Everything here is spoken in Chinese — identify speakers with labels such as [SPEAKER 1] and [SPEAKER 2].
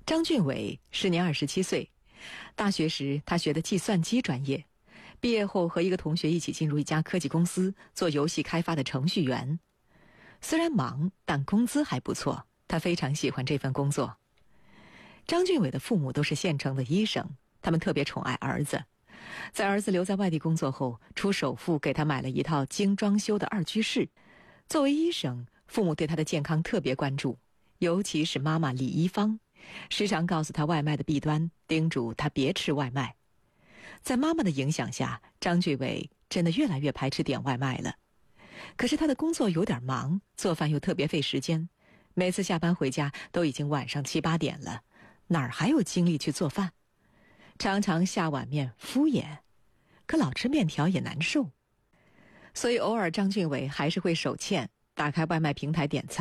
[SPEAKER 1] 张俊伟时年27岁，大学时他学的计算机专业，毕业后和一个同学一起进入一家科技公司做游戏开发的程序员。虽然忙，但工资还不错，他非常喜欢这份工作。张俊伟的父母都是县城的医生，他们特别宠爱儿子。在儿子留在外地工作后，出首付给他买了一套精装修的2居室。作为医生，父母对他的健康特别关注，尤其是妈妈李一芳，时常告诉他外卖的弊端，叮嘱他别吃外卖。在妈妈的影响下，张俊伟真的越来越排斥点外卖了。可是他的工作有点忙，做饭又特别费时间，每次下班回家都已经晚上7、8点了，哪儿还有精力去做饭？常常下碗面敷衍，可老吃面条也难受。所以偶尔张俊伟还是会手欠，打开外卖平台点餐。